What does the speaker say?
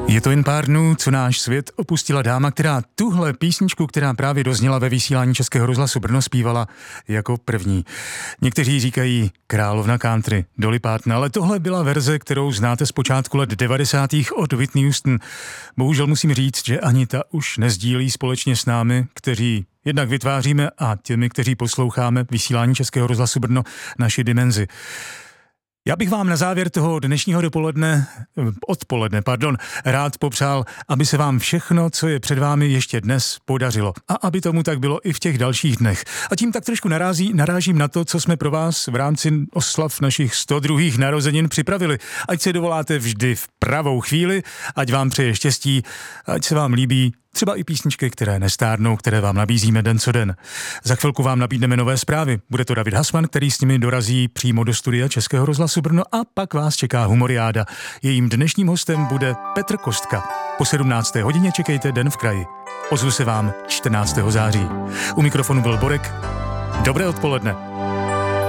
Je to jen pár dnů, co náš svět opustila dáma, která tuhle písničku, která právě dozněla ve vysílání Českého rozhlasu Brno, zpívala jako první. Někteří říkají královna country, Dolly Parton, ale tohle byla verze, kterou znáte z počátku let 90. od Whitney Houston. Bohužel musím říct, že ani ta už nezdílí společně s námi, kteří jednak vytváříme a těmi, kteří posloucháme vysílání Českého rozhlasu Brno, naši dimenzi. Já bych vám na závěr toho dnešního odpoledne, rád popřál, aby se vám všechno, co je před vámi ještě dnes, podařilo. A aby tomu tak bylo i v těch dalších dnech. A tím tak trošku narážím na to, co jsme pro vás v rámci oslav našich 102. narozenin připravili. Ať se dovoláte vždy v pravou chvíli, ať vám přeje štěstí, ať se vám líbí třeba i písničky, které nestárnou, které vám nabízíme den co den. Za chvilku vám nabídneme nové zprávy. Bude to David Hasman, který s nimi dorazí přímo do studia Českého rozhlasu Brno, a pak vás čeká Humoriáda. Jejím dnešním hostem bude Petr Kostka. Po 17. hodině čekejte Den v kraji. Ozvu se vám 14. září. U mikrofonu byl Borek. Dobré odpoledne.